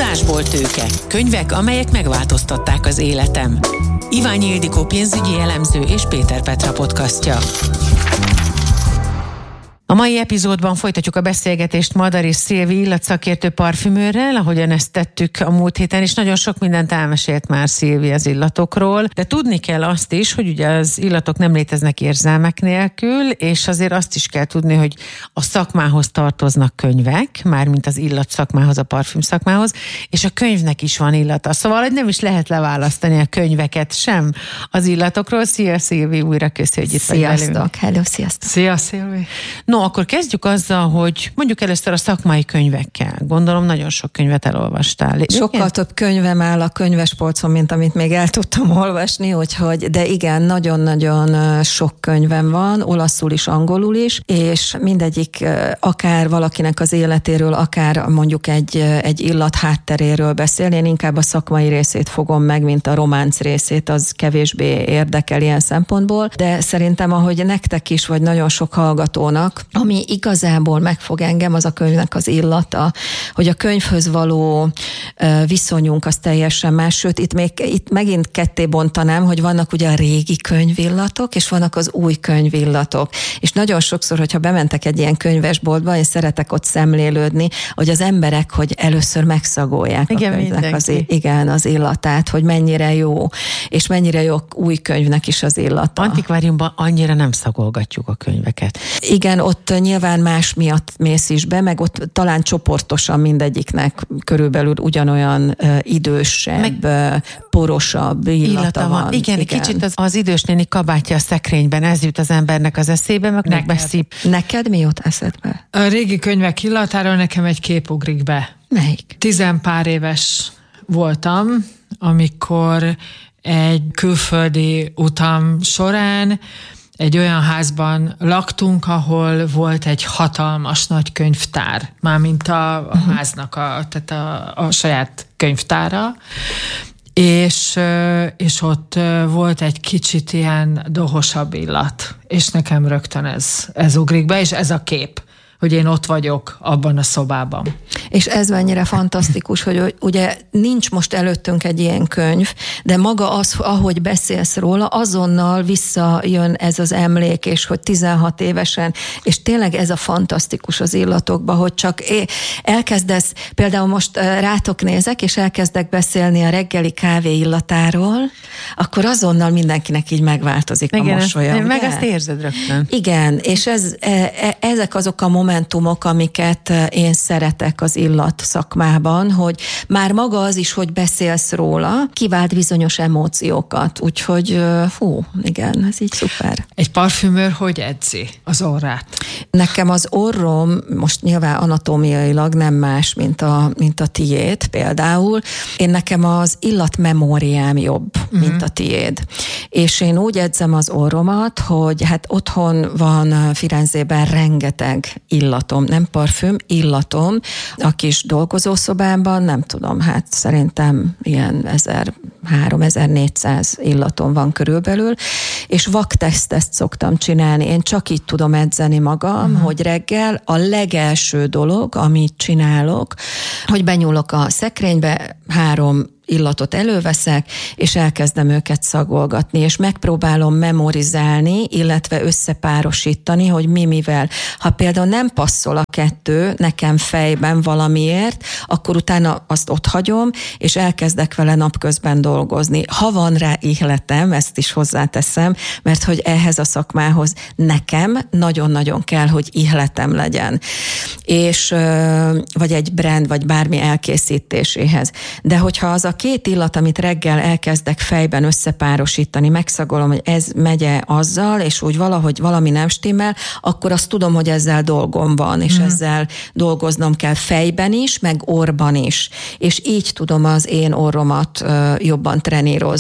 Tudásból tőke. Könyvek, amelyek megváltoztatták az életem. Iványi Ildikó pénzügyi elemző és Péter Petra podcastja. A mai epizódban folytatjuk a beszélgetést Madari Szilvi illatszakértő parfümőrrel, ahogyan ezt tettük a múlt héten, és nagyon sok mindent elmesélt már Szilvi az illatokról, de tudni kell azt is, hogy ugye az illatok nem léteznek érzelmek nélkül, és azért azt is kell tudni, hogy a szakmához tartoznak könyvek, mármint az illat szakmához, a parfüm szakmához, és a könyvnek is van illata. Szóval, hogy nem is lehet leválasztani a könyveket sem az illatokról. Szia Szilvi, újra köszi, hogy itt vagy velünk. Sziasztok, hello, sziasztok. Szia Szilvi. No, akkor kezdjük azzal, hogy mondjuk először a szakmai könyvekkel. Gondolom, nagyon sok könyvet elolvastál. Sokkal több könyvem áll a könyvespolcon, mint amit még el tudtam olvasni, úgyhogy, de igen, nagyon-nagyon sok könyvem van, olaszul is, angolul is, és mindegyik akár valakinek az életéről, akár mondjuk egy illat hátteréről beszél. Én inkább a szakmai részét fogom meg, mint a románc részét, az kevésbé érdekel ilyen szempontból, de szerintem, ahogy nektek is, vagy nagyon sok hallgatónak, ami igazából megfog engem, az a könyvnek az illata, hogy a könyvhöz való viszonyunk az teljesen más, sőt, itt megint ketté bontanám, hogy vannak ugye a régi könyvillatok, és vannak az új könyvillatok. És nagyon sokszor, hogyha bementek egy ilyen könyvesboltba, én szeretek ott szemlélődni, hogy az emberek, hogy először megszagolják igen, a könyvnek az illatát, hogy mennyire jó, és mennyire jó új könyvnek is az illata. Antikváriumban annyira nem szagolgatjuk a könyveket. Igen, ott nyilván más miatt mész is be, meg ott talán csoportosan mindegyiknek körülbelül ugyanolyan idősebb, porosabb illata van. Igen, kicsit az idős néni kabátja a szekrényben, ez jut az embernek az eszébe, meg beszíp. Neked mi jut eszedbe? A régi könyvek illatáról nekem egy kép ugrik be. Melyik? 10 pár éves voltam, amikor egy külföldi utam során egy olyan házban laktunk, ahol volt egy hatalmas nagy könyvtár, mármint a háznak, tehát a saját könyvtára, és ott volt egy kicsit ilyen dohosabb illat, és nekem rögtön ez ugrik be, és ez a kép, hogy én ott vagyok abban a szobában. És ez mennyire fantasztikus, hogy ugye nincs most előttünk egy ilyen könyv, de maga az, ahogy beszélsz róla, azonnal visszajön ez az emlék, és hogy 16 évesen, és tényleg ez a fantasztikus az illatokban, hogy csak elkezdesz, például most rátok nézek, és elkezdek beszélni a reggeli kávé illatáról, akkor azonnal mindenkinek így megváltozik a mosolya. Meg azt érzed rögtön. Igen, és ezek azok a momentumok, amiket én szeretek az illat szakmában, hogy már maga az is, hogy beszélsz róla, kivált bizonyos emóciókat. Úgyhogy igen, ez így szuper. Egy parfümőr hogy edzi az orrát? Nekem az orrom most nyilván anatómiailag nem más, mint a tiéd például. Nekem az illatmemóriám jobb, mint a tiéd. És én úgy edzem az orromat, hogy hát otthon van Firenzében rengeteg illatom, nem parfüm, illatom. A kis dolgozószobámban, nem tudom, hát szerintem ilyen 1300-1400 illatom van körülbelül, és vaktesztet szoktam csinálni. Én csak így tudom edzeni magam, hogy reggel a legelső dolog, amit csinálok, hogy benyúlok a szekrénybe, 3 illatot előveszek, és elkezdem őket szagolgatni, és megpróbálom memorizálni, illetve összepárosítani, hogy mivel. Ha például nem passzol a 2 nekem fejben valamiért, akkor utána azt ott hagyom, és elkezdek vele napközben dolgozni. Ha van rá ihletem, ezt is hozzáteszem, mert hogy ehhez a szakmához nekem nagyon-nagyon kell, hogy ihletem legyen. És vagy egy brand, vagy bármi elkészítéséhez. De hogyha az a 2 illat, amit reggel elkezdek fejben összepárosítani, megszagolom, hogy ez megye azzal, és úgy valahogy valami nem stimmel, akkor azt tudom, hogy ezzel dolgom van, és ezzel dolgoznom kell fejben is, meg orrban is. És így tudom az én orromat jobban trenírozni.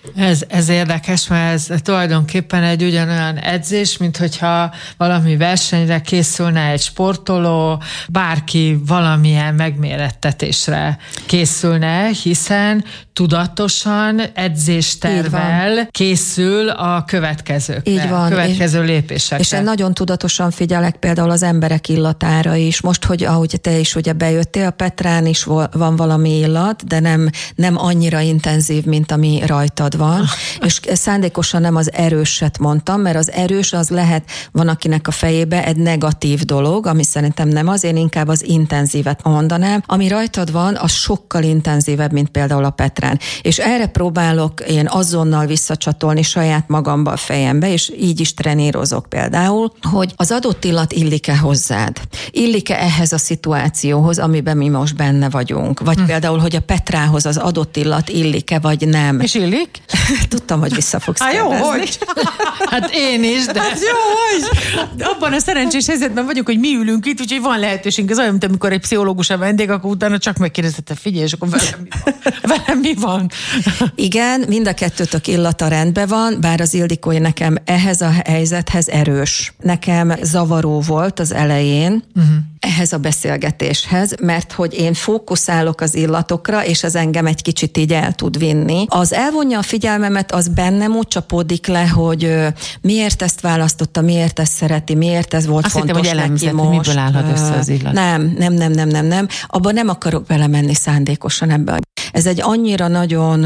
Ez érdekes, mert ez tulajdonképpen egy ugyanolyan edzés, mint hogyha valami versenyre készülne egy sportoló, bárki valamilyen megmérettetésre készülne, hiszen tudatosan edzéstervvel készül a következőkre, így van, következő lépésekre. És én nagyon tudatosan figyelek például az emberek illatára is. Most, hogy ahogy te is ugye bejöttél, a Petrán is van valami illat, de nem annyira intenzív, mint ami rajtad van. És szándékosan nem az erőset mondtam, mert az erős az lehet, van akinek a fejébe egy negatív dolog, ami szerintem nem az, én inkább az intenzívet mondanám. Ami rajtad van, az sokkal intenzívebb, mint például a Petrán. És erre próbálok én azonnal visszacsatolni saját magamba a fejembe, és így is trenírozok például, hogy az adott illat illik-e hozzád? Illik-e ehhez a szituációhoz, amiben mi most benne vagyunk? Vagy például, hogy a Petrához az adott illat illik-e, vagy nem? És illik? Tudtam, hogy vissza fogsz kérdezni. Jó, hogy? Hát én is, de... Hát jó, hogy? Abban a szerencsés helyzetben vagyunk, hogy mi ülünk itt, úgyhogy van lehetőségünk. Ez olyan, mint amikor egy pszichológus a vendég, akkor utána csak megkérdezte, figyelj, és akkor velem mi van? Igen, mind a kettőtök illata rendben van, bár az Ildikói nekem ehhez a helyzethez erős. Nekem zavaró volt az elején, ehhez a beszélgetéshez, mert hogy én fókuszálok az illatokra, és az engem egy kicsit így el tud vinni. Az elvonja a figyelmemet, az bennem úgy csapódik le, hogy miért ezt választotta, miért ezt szereti, miért ez volt azt fontos hittem, hogy neki most. Miből állhat össze az illat? Nem. Abban nem akarok belemenni szándékosan ebbe. Ez egy annyira nagyon,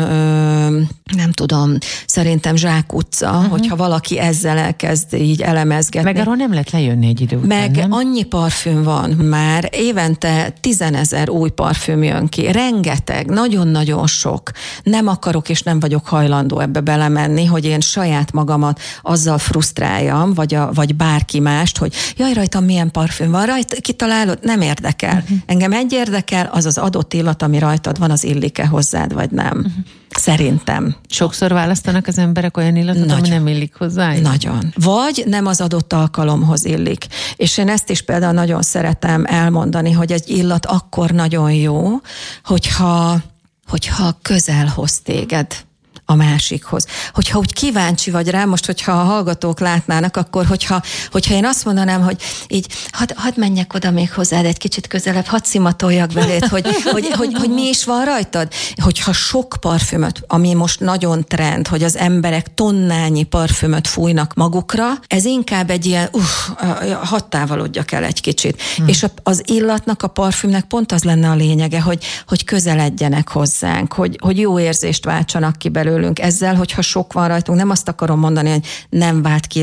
nem tudom, szerintem zsákutca, hogyha valaki ezzel elkezd így elemezgetni. Meg arról nem lehet lejönni egy idő után, meg nem? Annyi parfüm van már, évente 10 000 új parfüm jön ki. Rengeteg, nagyon-nagyon sok. Nem akarok és nem vagyok hajlandó ebbe belemenni, hogy én saját magamat azzal frusztráljam, vagy bárki mást, hogy jaj, rajtam milyen parfüm van, kitalálod, nem érdekel. Engem egy érdekel, az az adott illat, ami rajtad van, az illik-e hozzád, vagy nem. Szerintem. Sokszor választanak az emberek olyan illatot, ami nem illik hozzá? Nagyon. Vagy nem az adott alkalomhoz illik. És én ezt is például nagyon szeretem elmondani, hogy egy illat akkor nagyon jó, hogyha közel hoz téged a másikhoz. Hogyha úgy kíváncsi vagy rá, most, hogyha a hallgatók látnának, akkor hogyha én azt mondanám, hogy így hadd menjek oda még hozzád egy kicsit közelebb, hadd szimatoljak beléd, hogy mi is van rajtad. Hogyha sok parfümöt, ami most nagyon trend, hogy az emberek tonnányi parfümöt fújnak magukra, ez inkább egy ilyen, hadd távolodjak el egy kicsit. És az illatnak, a parfümnek pont az lenne a lényege, hogy közeledjenek hozzánk, hogy jó érzést váltsanak ki belőle. Ezzel, hogyha sok van rajtunk, nem azt akarom mondani, hogy nem vált ki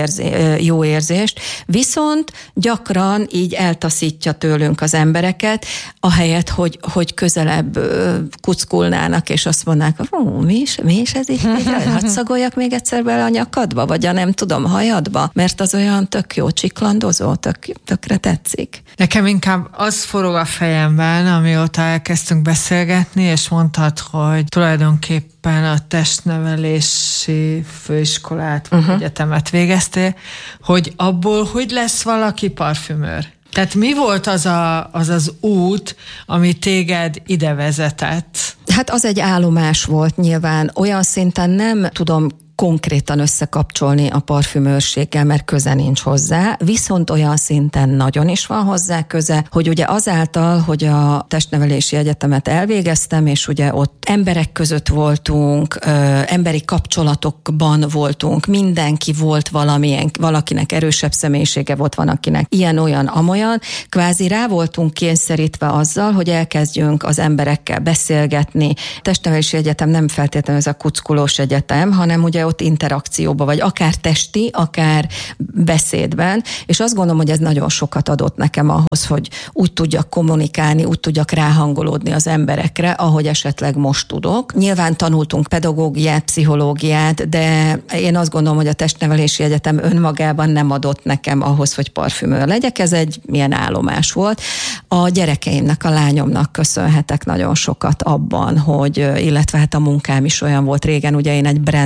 jó érzést, viszont gyakran így eltaszítja tőlünk az embereket, ahelyett, hogy közelebb kuckulnának, és azt mondnák, mi is ez így? Hadd szagoljak még egyszer bele a nyakadba, vagy a nem tudom, hajadba, mert az olyan tök jó csiklandozó, tökre tetszik. Nekem inkább az forog a fejemben, amióta elkezdtünk beszélgetni, és mondtad, hogy tulajdonképpen a testnevelési főiskolát, vagy egyetemet végeztél, hogy abból hogy lesz valaki parfümőr? Tehát mi volt az út, ami téged ide vezetett? Hát az egy állomás volt nyilván. Olyan szinten nem tudom konkrétan összekapcsolni a parfümőrséggel, mert köze nincs hozzá, viszont olyan szinten nagyon is van hozzá köze, hogy ugye azáltal, hogy a testnevelési egyetemet elvégeztem, és ugye ott emberek között voltunk, emberi kapcsolatokban voltunk, mindenki volt valakinek erősebb személyisége volt, van akinek ilyen-olyan, amolyan, kvázi rá voltunk kényszerítve azzal, hogy elkezdjünk az emberekkel beszélgetni. A testnevelési egyetem nem feltétlenül ez a kuckulós egyetem, hanem ugye ott interakcióba, vagy akár testi, akár beszédben, és azt gondolom, hogy ez nagyon sokat adott nekem ahhoz, hogy úgy tudjak kommunikálni, úgy tudjak ráhangolódni az emberekre, ahogy esetleg most tudok. Nyilván tanultunk pedagógiát, pszichológiát, de én azt gondolom, hogy a testnevelési egyetem önmagában nem adott nekem ahhoz, hogy parfümőr legyek. Ez egy milyen állomás volt. A gyerekeimnek, a lányomnak köszönhetek nagyon sokat abban, illetve hát a munkám is olyan volt régen, ugye én egy branddel dolgoztam,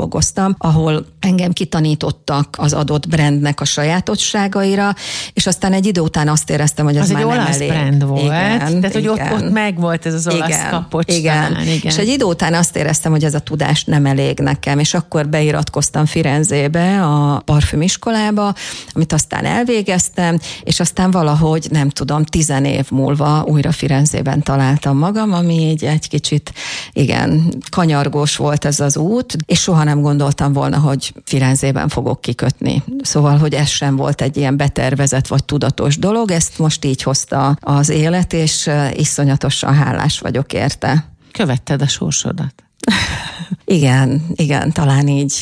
dolgoztam, ahol engem kitanítottak az adott brandnek a sajátosságaira, és aztán egy idő után azt éreztem, hogy az már nem elég. Az egy olasz brand volt, tehát hogy ott megvolt ez az olasz kapocs. Igen. És egy idő után azt éreztem, hogy ez a tudás nem elég nekem, és akkor beiratkoztam Firenzébe, a parfümiskolába, amit aztán elvégeztem, és aztán valahogy, nem tudom, 10 év múlva újra Firenzében találtam magam, ami így egy kicsit, igen, kanyargós volt ez az út, és soha nem gondoltam volna, hogy Firenzében fogok kikötni. Szóval, hogy ez sem volt egy ilyen betervezett vagy tudatos dolog, ezt most így hozta az élet, és iszonyatosan hálás vagyok érte. Követted a sorsodat. Igen, talán így,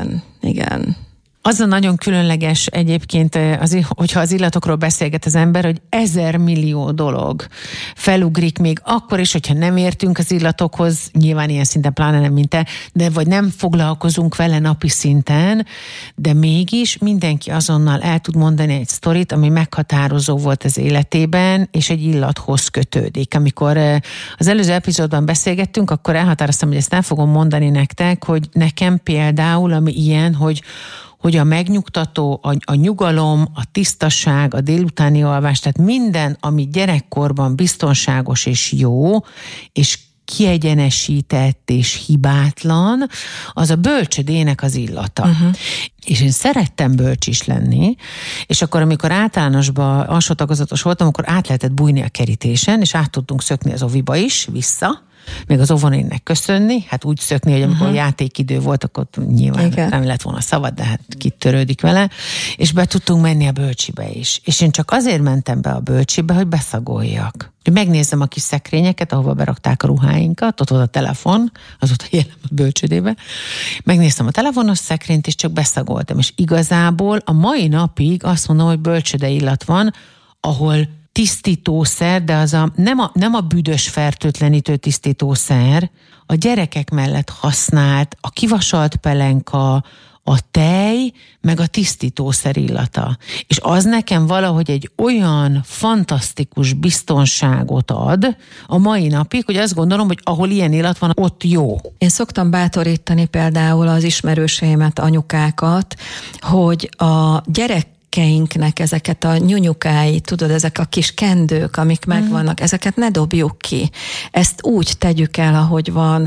igen. Az a nagyon különleges egyébként, hogyha az illatokról beszélget az ember, hogy 1000 millió dolog felugrik még akkor is, hogyha nem értünk az illatokhoz, nyilván ilyen szinten pláne nem mint te, de vagy nem foglalkozunk vele napi szinten, de mégis mindenki azonnal el tud mondani egy sztorit, ami meghatározó volt az életében, és egy illathoz kötődik. Amikor az előző epizódban beszélgettünk, akkor elhatároztam, hogy ezt nem fogom mondani nektek, hogy nekem például, ami ilyen, hogy a megnyugtató, a nyugalom, a tisztaság, a délutáni alvás, tehát minden, ami gyerekkorban biztonságos és jó, és kiegyenesített és hibátlan, az a bölcsödének az illata. Uh-huh. És én szerettem bölcs is lenni, és akkor, amikor általánosban alsó tagozatos voltam, akkor át lehetett bújni a kerítésen, és át tudtunk szökni az oviba is, vissza, még az óvonénnek köszönni, hát úgy szökni, hogy amikor játékidő volt, akkor nyilván nem lett volna szabad, de hát kitörődik vele, és be tudtunk menni a bölcsibe is. És én csak azért mentem be a bölcsibe, hogy beszagoljak. Megnézem a kis szekrényeket, ahova berakták a ruháinkat, ott volt a telefon, az ott a jelen a bölcsödébe. Megnéztem a telefonos szekrényt, és csak beszagoltam. És igazából a mai napig azt mondom, hogy bölcsöde illat van, ahol tisztítószer, de az nem a büdös fertőtlenítő tisztítószer, a gyerekek mellett használt, a kivasalt pelenka, a tej, meg a tisztítószer illata. És az nekem valahogy egy olyan fantasztikus biztonságot ad a mai napig, hogy azt gondolom, hogy ahol ilyen illat van, ott jó. Én szoktam bátorítani például az ismerőseimet, anyukákat, hogy a gyerekeinknek ezeket a nyunyukáit, tudod, ezek a kis kendők, amik megvannak, ezeket ne dobjuk ki. Ezt úgy tegyük el, ahogy van,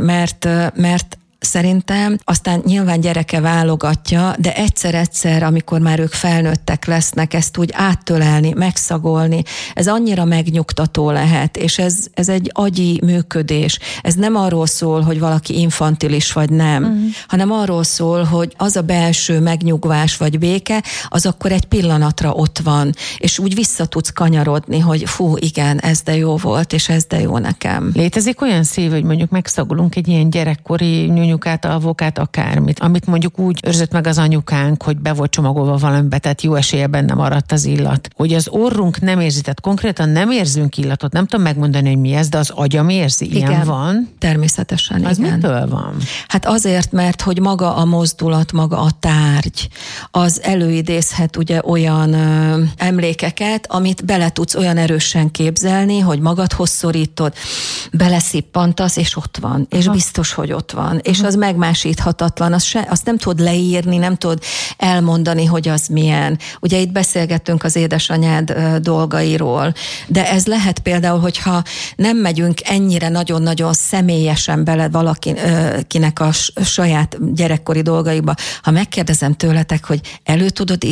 mert szerintem aztán nyilván gyereke válogatja, de egyszer-egyszer, amikor már ők felnőttek lesznek, ezt úgy áttölelni, megszagolni, ez annyira megnyugtató lehet, és ez egy agyi működés. Ez nem arról szól, hogy valaki infantilis vagy nem, hanem arról szól, hogy az a belső megnyugvás vagy béke, az akkor egy pillanatra ott van, és úgy vissza tudsz kanyarodni, hogy fú, igen, ez de jó volt, és ez de jó nekem. Létezik olyan szív, hogy mondjuk megszagolunk egy ilyen gyerekkori nyunyukát, alvókát, akármit, amit mondjuk úgy őrzött meg az anyukánk, hogy be volt csomagolva valamibe, tehát jó esélye benne maradt az illat. Hogy az orrunk nem érzi, tehát konkrétan nem érzünk illatot, nem tudom megmondani, hogy mi ez, de az agyam érzi. Ilyen igen, van? Természetesen, az igen. mitől van? Hát azért, mert hogy maga a mozdulat, maga a tárgy, az előidézhet ugye olyan emlékeket, amit bele tudsz olyan erősen képzelni, hogy magadhoz szorítod, beleszippantasz, és ott van, és biztos, hogy ott van, és az megmásíthatatlan, azt nem tudod leírni, nem tudod elmondani, hogy az milyen. Ugye itt beszélgettünk az édesanyád dolgairól, de ez lehet például, hogyha nem megyünk ennyire nagyon-nagyon személyesen bele valakinek a saját gyerekkori dolgaiba, ha megkérdezem tőletek, hogy elő tudod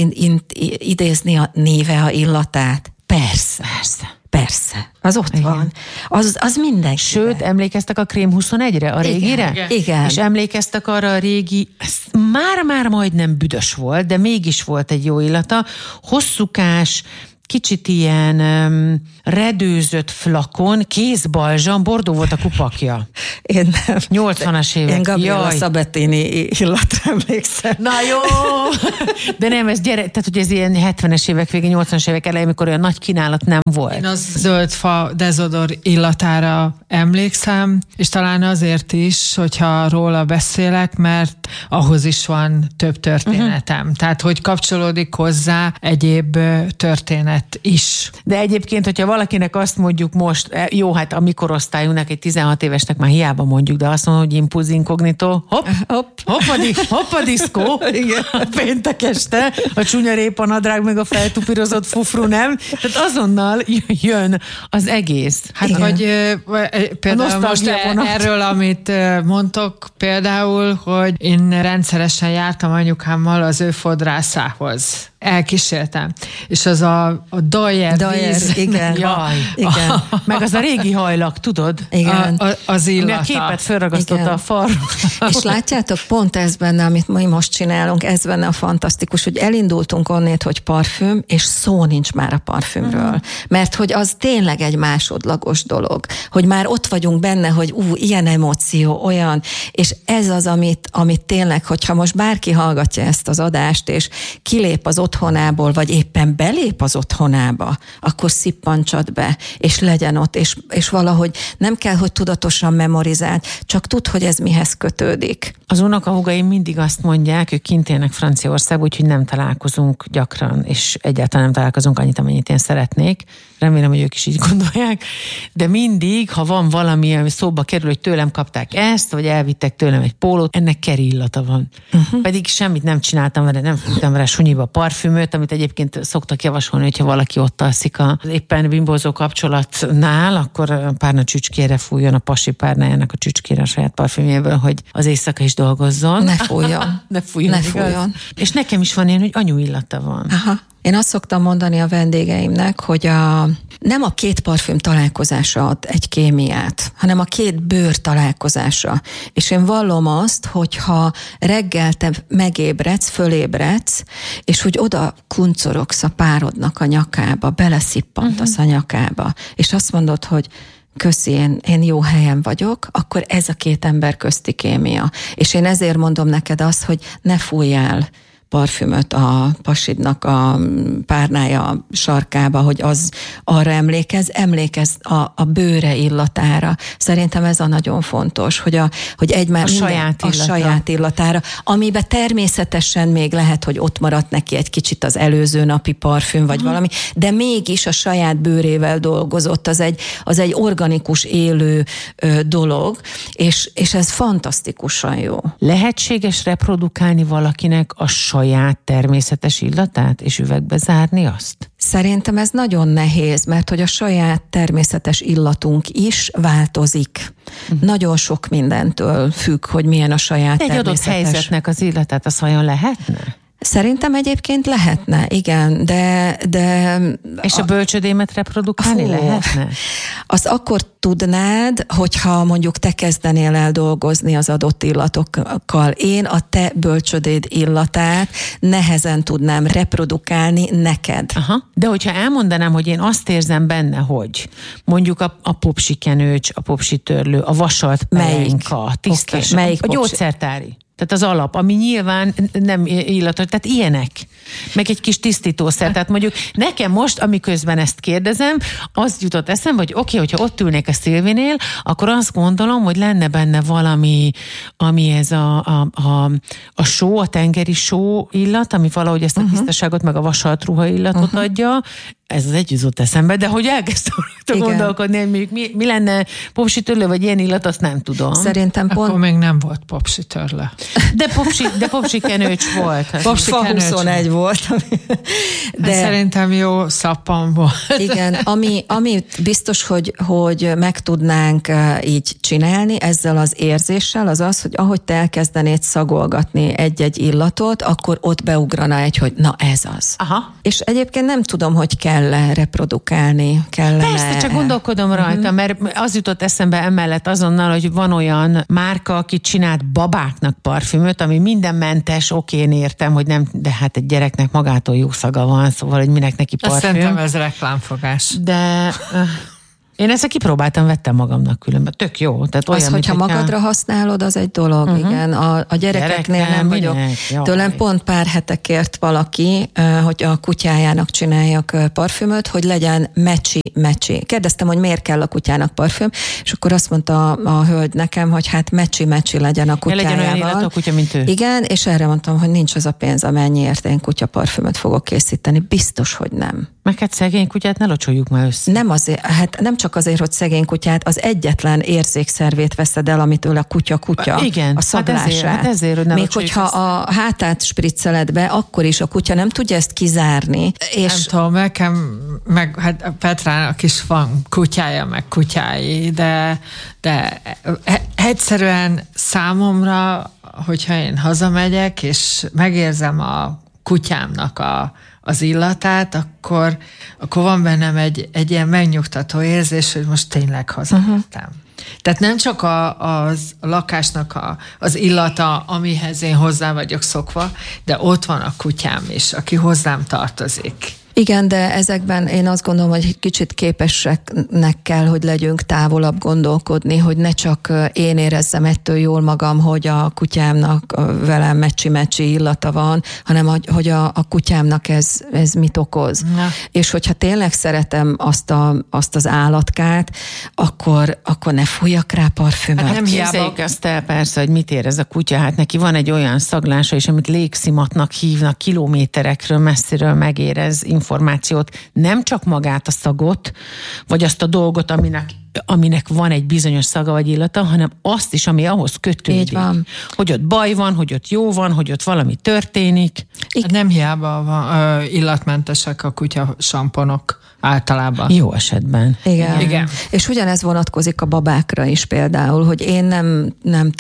idézni a néve, a illatát? Persze. Az ott igen. van. Az mindenki. Sőt, emlékeztek a Krém 21-re, a régire? Igen. És emlékeztek arra a régi, már majdnem büdös volt, de mégis volt egy jó illata, hosszúkás, kicsit ilyen redőzött flakon, kézbalzsam, bordó volt a kupakja. Én nem. 80-as évek. Én Gabriela Sabatini illatra emlékszem. Na jó! De nem, tehát hogy ez ilyen 70-es évek vége, 80-as évek elején, amikor olyan nagy kínálat nem volt. Én az zöldfa dezodor illatára emlékszem, és talán azért is, hogyha róla beszélek, mert ahhoz is van több történetem. Tehát, hogy kapcsolódik hozzá egyéb történet is. De egyébként, hogyha valakinek azt mondjuk most, jó, hát a mi korosztályunknak, egy 16 évesnek már hiába mondjuk, de azt mondom, hogy impulz inkognitó, hopp, hoppa diszkó, péntek este, a csúnya répanadrág, meg a feltupírozott fufru, nem? Tehát azonnal jön az egész. Hát, hogy például most erről, amit mondtok, például, hogy én rendszeresen jártam anyukámmal az ő fodrászához. Elkísértem. És az a Dajer víz. Igen. Jaj. Igen. Meg az a régi hajlak, tudod? Igen. Az illata. A képet felragasztotta a falra. És látjátok, pont ez benne, amit mi most csinálunk, ez benne a fantasztikus, hogy elindultunk onnét, hogy parfüm, és szó nincs már a parfümről. Mert hogy az tényleg egy másodlagos dolog. Hogy már ott vagyunk benne, hogy ilyen emóció, olyan, és ez az, amit tényleg, hogyha most bárki hallgatja ezt az adást, és kilép az otthonából, vagy éppen belép az otthonába, akkor szippantsad be, és legyen ott, és valahogy nem kell, hogy tudatosan memorizáld, csak tudd, hogy ez mihez kötődik. Az unokahúgaim mindig azt mondják, ők kint élnek Franciaországban, úgyhogy nem találkozunk gyakran, és egyáltalán nem találkozunk annyit, amennyit én szeretnék. Remélem, hogy ők is így gondolják, de mindig, ha van valami, ami szóba kerül, hogy tőlem kapták ezt, vagy elvittek tőlem egy pólót, ennek keri illata van. Pedig semmit nem csináltam vele, nem fújtam vele sunyiba parfümöt, amit egyébként szoktak javasolni, hogyha valaki ott alszik az éppen bimbózó kapcsolatnál, akkor párna csücskére fújjon a pasi párnájának a csücskére a saját parfümjéből, hogy az éjszaka is dolgozzon. Ne fújjon. Ne fújjon. És nekem is van ilyen, hogy anyu illata van. Aha. Én azt szoktam mondani a vendégeimnek, hogy nem a két parfüm találkozása ad egy kémiát, hanem a két bőr találkozása. És én vallom azt, hogyha reggel te megébredsz, fölébredsz, és hogy oda kuncorogsz a párodnak a nyakába, beleszippantasz a nyakába, és azt mondod, hogy köszi, én jó helyen vagyok, akkor ez a két ember közti kémia. És én ezért mondom neked azt, hogy ne fújjál parfümöt a pasidnak a párnája sarkába, hogy az arra emlékez a bőre illatára. Szerintem ez a nagyon fontos, hogy a saját illatára, amiben természetesen még lehet, hogy ott maradt neki egy kicsit az előző napi parfüm, vagy valami, de mégis a saját bőrével dolgozott, az egy organikus élő dolog, és ez fantasztikusan jó. Lehetséges reprodukálni valakinek a saját természetes illatát, és üvegbe zárni azt? Szerintem ez nagyon nehéz, mert hogy a saját természetes illatunk is változik. Nagyon sok mindentől függ, hogy milyen a saját egy természetes. Egy adott helyzetnek az illatát, az vajon lehetne? Szerintem egyébként lehetne, igen, de... És a bölcsödémet reprodukálni lehetne? Azt akkor tudnád, hogyha mondjuk te kezdenél el dolgozni az adott illatokkal. Én a te bölcsödéd illatát nehezen tudnám reprodukálni neked. Aha. De hogyha elmondanám, hogy én azt érzem benne, hogy mondjuk a popsikenőcs, a popsitörlő, a vasalt pelenka, a tisztes, a gyógyszertári. Tehát az alap, ami nyilván nem illatos, tehát ilyenek. Meg egy kis tisztítószer. Tehát mondjuk nekem most, amiközben ezt kérdezem, az jutott eszembe, hogy oké, hogyha ott ülnék a Szilvinél, akkor azt gondolom, hogy lenne benne valami, ami ez a só, a tengeri só illat, ami valahogy ezt a tisztaságot, meg a vasalt ruha illatot adja. Ez az egy jutott eszembe, de hogy elkezdtem gondolkodni, hogy mondjuk mi lenne popsitörlő, vagy ilyen illat, azt nem tudom. Szerintem pont... Akkor még nem volt popsitörlő. De popsikenőcs volt. Fa 21 volt. De szerintem jó szappan volt. Igen, ami biztos, hogy meg tudnánk így csinálni ezzel az érzéssel, az, hogy ahogy te elkezdenéd szagolgatni egy-egy illatot, akkor ott beugrana hogy na ez az. Aha. És egyébként nem tudom, hogy kell reprodukálni, kellene. Persze, csak gondolkodom rajta, mert az jutott eszembe emellett azonnal, hogy van olyan márka, aki csinált babáknak parfümöt, ami mindenmentes, én értem, hogy nem, de hát egy gyereknek magától jó szaga van, szóval, hogy minek neki parfüm. Szerintem ez reklámfogás. De... Én ezt kipróbáltam, vettem magamnak különben. Tök jó. Tehát olyan, hogyha magadra használod, az egy dolog, igen. A gyerekeknél nem vagyok. Tőlem pont pár hete kért valaki, hogy a kutyájának csináljak parfümöt, hogy legyen mecsi. Kérdeztem, hogy miért kell a kutyának parfüm, és akkor azt mondta a hölgy nekem, hogy hát mecsi legyen a kutyájával. Legyen olyan illat a kutya, mint ő. Igen, és erre mondtam, hogy nincs az a pénz, amennyiért én kutyaparfümöt fogok készíteni. Biztos, hogy nem. Meg hát szegény kutyát ne locsoljuk már össze. Nem azért, hát nem csak azért, hogy szegény kutyát, az egyetlen érzékszervét veszed el, amitől a kutya, igen, a szaglását. Hát ezért, hogy még hogyha a hátát spricceled be, akkor is a kutya nem tudja ezt kizárni. És nem tudom, nekem, meg hát Petrának is van kutyája, meg kutyái, de egyszerűen számomra, hogyha én hazamegyek, és megérzem a kutyámnak az illatát, akkor van bennem egy ilyen megnyugtató érzés, hogy most tényleg hazamentem. Tehát nem csak a lakásnak az illata, amihez én hozzá vagyok szokva, de ott van a kutyám is, aki hozzám tartozik. Igen, de ezekben én azt gondolom, hogy egy kicsit képeseknek kell, hogy legyünk távolabb gondolkodni, hogy ne csak én érezzem ettől jól magam, hogy a kutyámnak velem mecsi-mecsi illata van, hanem hogy a kutyámnak ez mit okoz. Na. És hogyha tényleg szeretem azt az állatkát, akkor ne fújjak rá parfümöt. Hát nem hiába azt el persze, hogy mit érez a kutya. Hát neki van egy olyan szaglása is, amit légszimatnak hívnak, kilométerekről messziről megérez információt, nem csak magát a szagot, vagy azt a dolgot, aminek van egy bizonyos szaga vagy illata, hanem azt is, ami ahhoz kötődik. Hogy ott baj van, hogy ott jó van, hogy ott valami történik. Hát nem hiába van illatmentesek a kutya samponok általában. Jó esetben. Igen. És ugyanez vonatkozik a babákra is például, hogy én nem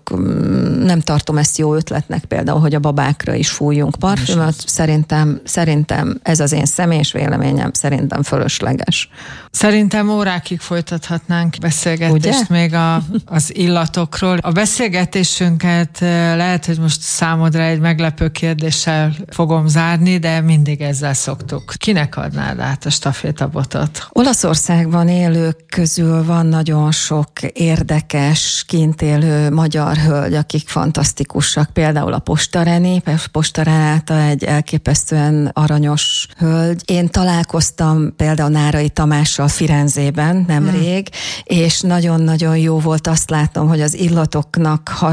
tartom ezt jó ötletnek például, hogy a babákra is fújjunk parfümöt. Szerintem ez az én személyes véleményem, szerintem fölösleges. Szerintem órákig folytathatnánk beszélgetést még az illatokról. A beszélgetésünket lehet, hogy most számodra egy meglepő kérdéssel fogom zárni, de mindig ezzel szoktuk. Kinek adnád át a stafétabotot? Olaszországban élők közül van nagyon sok érdekes, kint élő magyar hölgy, akik fantasztikusak. Például a Posta Renáta egy elképesztően aranyos hölgy. Én találkoztam például Nárai Tamással Firenzében nemrég, és nagyon-nagyon jó volt azt látnom, hogy az illatoknak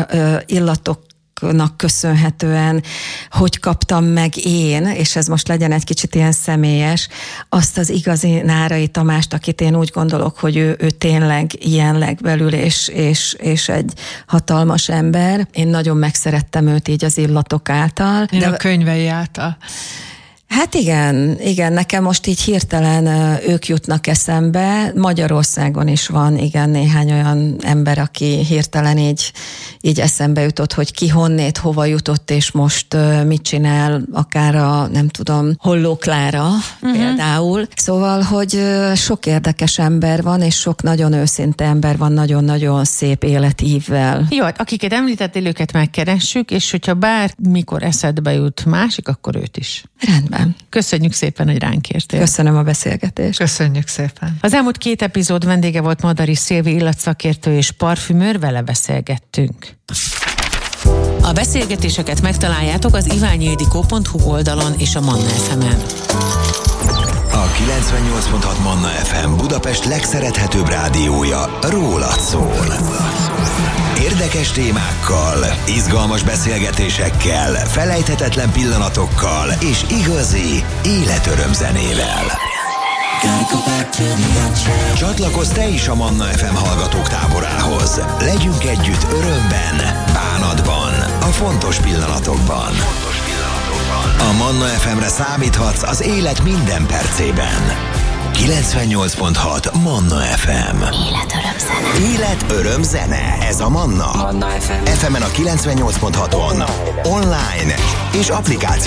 köszönhetően, hogy kaptam meg én, és ez most legyen egy kicsit ilyen személyes, azt az igazi Nárai Tamást, akit én úgy gondolok, hogy ő tényleg ilyen legbelül, és egy hatalmas ember. Én nagyon megszerettem őt így az illatok által. Én a könyvei által. Hát igen, nekem most így hirtelen ők jutnak eszembe. Magyarországon is van, igen, néhány olyan ember, aki hirtelen így eszembe jutott, hogy ki honnét, hova jutott, és most mit csinál, akár nem tudom, Holló Klára például. Szóval, hogy sok érdekes ember van, és sok nagyon őszinte ember van, nagyon-nagyon szép életívvel. Jó, hát akiket említettél, őket megkeressük, és hogyha bármikor eszedbe jut másik, akkor őt is. Rendben. Köszönjük szépen, hogy ránk értél. Köszönöm a beszélgetést. Köszönjük szépen. Az elmúlt 2 epizód vendége volt Madari Szilvi illatszakértő és parfümőr, vele beszélgettünk. A beszélgetéseket megtaláljátok az iványildikó.hu oldalon és a Manna FM-en. A 98.6 Manna FM Budapest legszerethetőbb rádiója rólad szól. Érdekes témákkal, izgalmas beszélgetésekkel, felejthetetlen pillanatokkal és igazi életörömzenével. Csatlakozz te is a Manna FM hallgatók táborához. Legyünk együtt örömben, bánatban, a fontos pillanatokban. A Manna FM-re számíthatsz az élet minden percében. 98.6 Manna FM. Életörömzene. Ez a Manna. FM-en a 98.6-on. Online és applikáció